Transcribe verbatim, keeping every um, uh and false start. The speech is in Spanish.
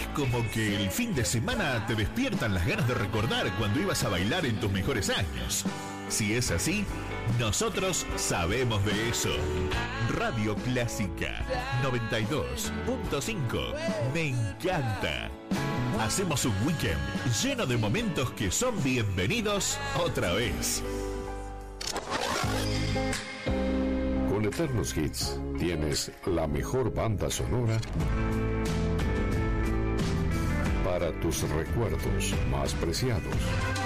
como que el fin de semana te despiertan las ganas de recordar cuando ibas a bailar en tus mejores años. Si es así, nosotros sabemos de eso. Radio Clásica noventa y dos punto cinco. Me encanta. Hacemos un weekend lleno de momentos que son bienvenidos otra vez. Con Eternos Hits tienes la mejor banda sonora para tus recuerdos más preciados.